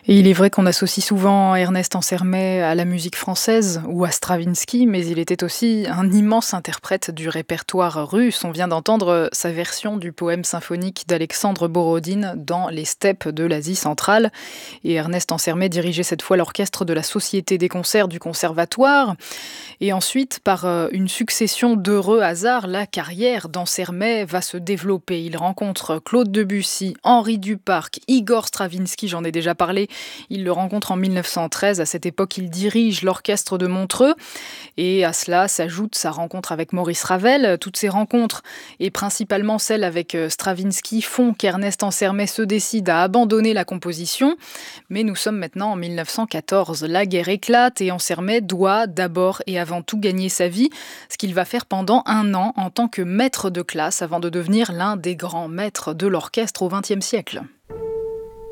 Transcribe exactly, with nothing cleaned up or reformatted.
Et il est vrai qu'on associe souvent Ernest Ansermet à la musique française ou à Stravinsky, mais il était aussi un immense interprète du répertoire russe. On vient d'entendre sa version du poème symphonique d'Alexandre Borodine dans les steppes de l'Asie centrale. Et Ernest Ansermet dirigeait cette fois l'orchestre de la Société des concerts du Conservatoire. Et ensuite, par euh, une succession d'heureux hasards, la carrière d'Ansermet va se développer. Il rencontre Claude Debussy, Henri Duparc, Igor Stravinsky, j'en ai déjà parlé. Il le rencontre en mille neuf cent treize. À cette époque, il dirige l'orchestre de Montreux. Et à cela s'ajoute sa rencontre avec Maurice Ravel. Toutes ces rencontres, et principalement celle avec euh, Stravinsky, font qu'Ernest Ansermet se décide à abandonner la composition. Mais nous sommes maintenant en mille neuf cent quatorze. La guerre éclate et Ansermet doit d'abord et avant tout gagner sa vie, ce qu'il va faire pendant un an en tant que maître de classe avant de devenir l'un des grands maîtres de l'orchestre au vingtième siècle.